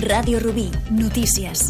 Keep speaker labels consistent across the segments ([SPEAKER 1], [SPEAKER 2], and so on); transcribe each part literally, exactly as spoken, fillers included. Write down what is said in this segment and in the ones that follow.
[SPEAKER 1] Ràdio Rubí. Notícies.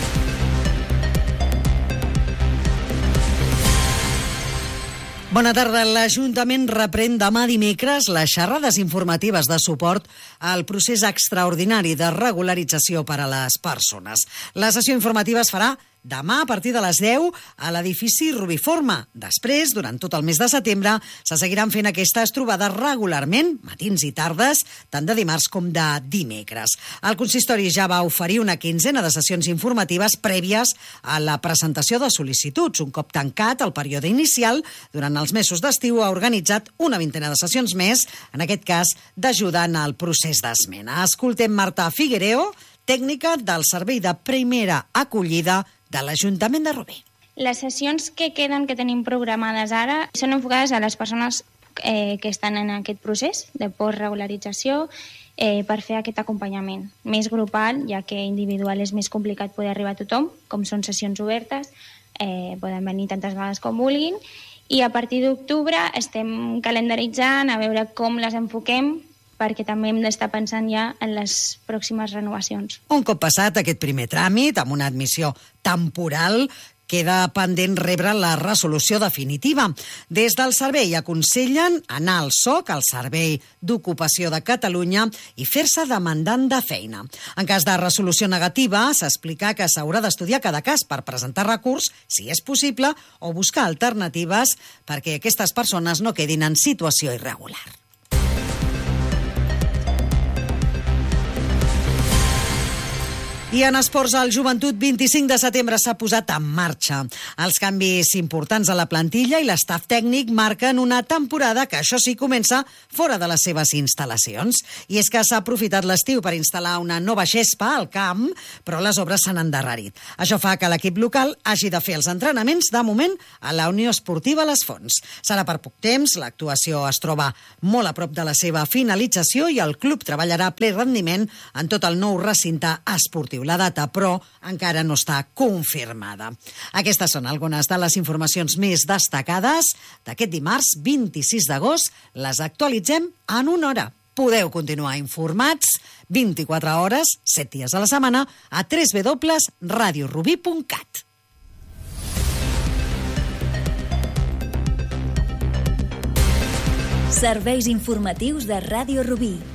[SPEAKER 2] Bona tarda. L'Ajuntament reprèn demà dimecres les xerrades informatives de suport al procés extraordinari de regularització per a les persones. La sessió informativa es farà demà a partir de les deu a l'edifici Rubiforma. Després, durant tot el mes de setembre, se seguiran fent aquestes trobades regularment, matins i tardes, tant de dimarts com de dimecres. El consistori ja va oferir una quinzena de sessions informatives prèvies a la presentació de sol·licituds. Un cop tancat el període inicial, durant els mesos d'estiu ha organitzat una vintena de sessions més, en aquest cas d'ajudar en el procés d'esmena. Escoltem Marta Figuereo, tècnica del Servei de Primera Acollida de l'Ajuntament de Rubí.
[SPEAKER 3] Les sessions que queden, que tenim programades ara, són enfocades a les persones eh, que estan en aquest procés de postregularització eh, per fer aquest acompanyament més grupal, ja que individual és més complicat poder arribar a tothom, com són sessions obertes, eh, poden venir tantes vegades com vulguin, i a partir d'octubre estem calendaritzant a veure com les enfoquem, perquè també hem d'estar pensant ja en les pròximes renovacions.
[SPEAKER 2] Un cop passat aquest primer tràmit, amb una admissió temporal, queda pendent rebre la resolució definitiva. Des del servei aconsellen anar al S O C, al Servei d'Ocupació de Catalunya, i fer-se demandant de feina. En cas de resolució negativa, s'explica que s'haurà d'estudiar cada cas per presentar recurs, si és possible, o buscar alternatives perquè aquestes persones no quedin en situació irregular. I en esports, el Joventut vint-i-cinc de setembre s'ha posat en marxa. Els canvis importants a la plantilla i l'estaf tècnic marquen una temporada que, això sí, comença fora de les seves instal·lacions. I és que s'ha aprofitat l'estiu per instal·lar una nova xespa al camp, però les obres s'han endarrerit. Això fa que l'equip local hagi de fer els entrenaments, de moment, a la Unió Esportiva Les Fonts. Serà per poc temps, l'actuació es troba molt a prop de la seva finalització i el club treballarà a ple rendiment en tot el nou recinte esportiu. La data, però, encara no està confirmada. Aquestes són algunes de les informacions més destacades d'aquest dimarts vint-i-sis d'agost. Les actualitzem en una hora. Podeu continuar informats vint-i-quatre hores, set dies a la setmana, a w w w punt radio rubí punt cat.
[SPEAKER 1] Serveis informatius de Ràdio Rubí.